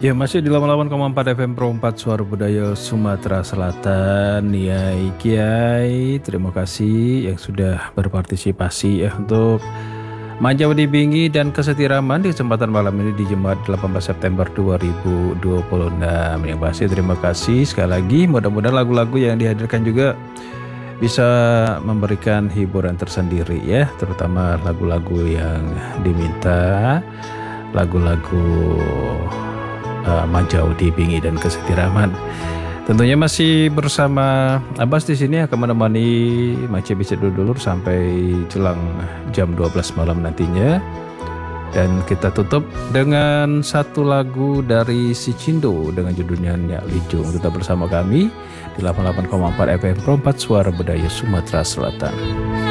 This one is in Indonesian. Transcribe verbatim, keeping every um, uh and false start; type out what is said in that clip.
Ya masih di delapan puluh delapan koma empat F M Pro empat Suara Budaya Sumatera Selatan. Yai Kiai, terima kasih yang sudah berpartisipasi ya untuk Manjau di Bingi dan Kesetiraman di kesempatan malam ini di Jumat delapan belas September dua ribu dua puluh enam. Yang pasti terima kasih sekali lagi. Mudah-mudahan lagu-lagu yang dihadirkan juga bisa memberikan hiburan tersendiri ya, terutama lagu-lagu yang diminta, lagu-lagu uh, Manjau di Bingi dan Kesetiraman. Tentunya masih bersama Abbas di sini akan menemani Mace Bisa Dulur sampai jelang jam dua belas malam nantinya. Dan kita tutup dengan satu lagu dari Si Cindo dengan judulnya Nyak Lijung. Tetap bersama kami di delapan puluh delapan koma empat F M Pro empat Suara Budaya Sumatera Selatan.